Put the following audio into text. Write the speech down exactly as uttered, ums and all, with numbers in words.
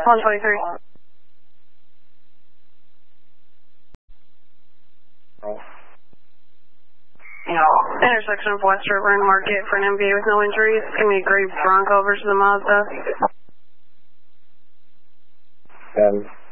one twenty-three. Intersection of West River and Market for an M V A with no injuries. Give me a gray Bronco versus a Mazda. ten.